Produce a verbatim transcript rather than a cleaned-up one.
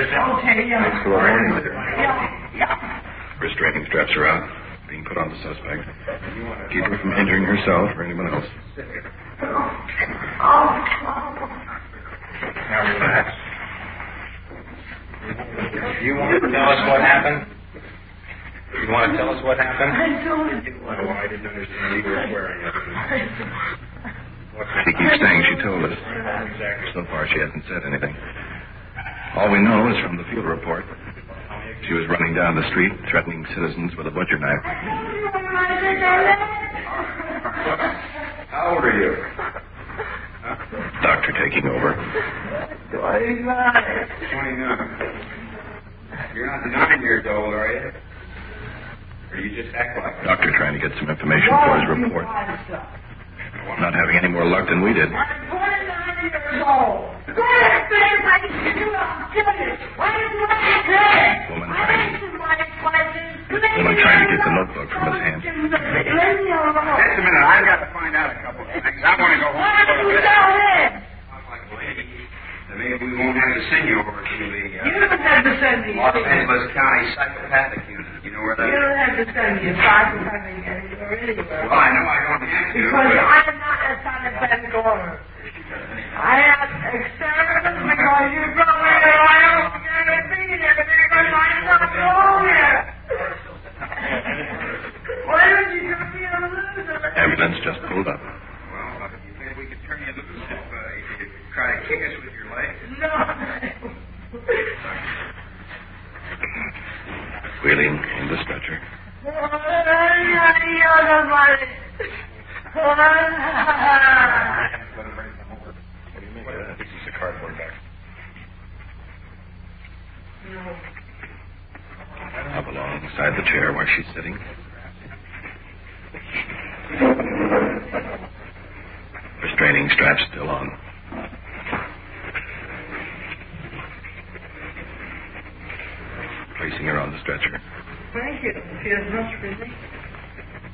Okay, yeah. Thanks for the warning there. Yeah, yeah. Restraining straps are out. Being put on the suspect. Keep her from injuring herself or anyone else. Now relax. You want to tell us what happened? You want to tell us what happened? I don't do Oh, I didn't understand you were swearing at me. She keeps saying she told us. So far, she hasn't said anything. All we know is from the field report. She was running down the street, threatening citizens with a butcher knife. How old are you? Doctor taking over. twenty-nine. twenty-nine. You're not nine years old, are you? Or you just act like it? Doctor trying to get some information for his report. Not having any more luck than we did. I'm twenty-nine years old. Go ahead, please. I can see you. I'll kill you. Why did you want to kill me? Woman trying to, My questions. woman trying to get the notebook from his hand. Leave me alone. Just a minute. I've got to find out a couple of things. I want to go home. Why don't you go ahead? Talk like a lady. Then maybe we won't have to send you over to the uh, You don't have to send me. Los Angeles County Psychopathic Unit. You know where that You is? don't have to send me. If I can find me anywhere, anywhere. Well, I know I don't have to. Because but- I am not a psychopathic owner. I am exterminated because you brought me here. I don't want to be here because I'm not home here. Why don't you turn me a loser? Ambulance just pulled up. Well, uh, you think we could turn you loose if, uh, if you try to kick us with your leg? No. Wheeling in the stretcher. This is a cardboard back. Up alongside the chair where she's sitting. Restraining straps still on. Placing her on the stretcher. Thank you. It feels much relief.